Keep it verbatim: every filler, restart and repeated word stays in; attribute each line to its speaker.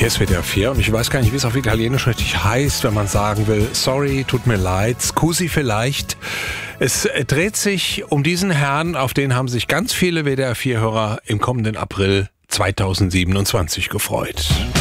Speaker 1: Hier ist W D R vier und ich weiß gar nicht, wie es auf Italienisch richtig heißt, wenn man sagen will, sorry, tut mir leid, scusi vielleicht. Es dreht sich um diesen Herrn, auf den haben sich ganz viele W D R vier Hörer im kommenden April zweitausendsiebenundzwanzig gefreut.